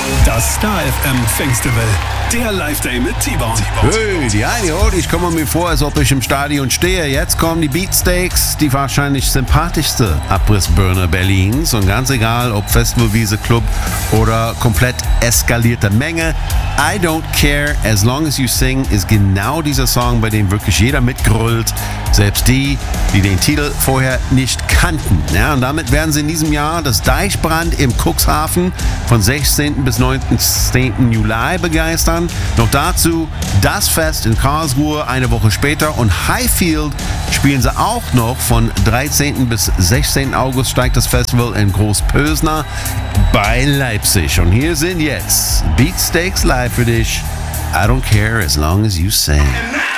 Das Star FM Festival, der Live-Day mit T-Bone. Hey, die eine, ich komme mir vor, als ob ich im Stadion stehe. Jetzt kommen die Beatsteaks, die wahrscheinlich sympathischste Abrissbirne Berlins. Und ganz egal, ob Festivalwiese, Club oder komplett eskalierte Menge, I don't care, as long as you sing, ist genau dieser Song, bei dem wirklich jeder mitgrüllt. Selbst die den Titel vorher nicht kannten. Ja, und damit werden sie in diesem Jahr das Deichbrand im Cuxhaven von 16. bis 19. Juli begeistern. Noch dazu das Fest in Karlsruhe eine Woche später und Highfield spielen sie auch noch. Von 13. bis 16. August steigt das Festival in Großpösner bei Leipzig. Und hier sind jetzt Beatsteaks live für dich. I don't care as long as you sing.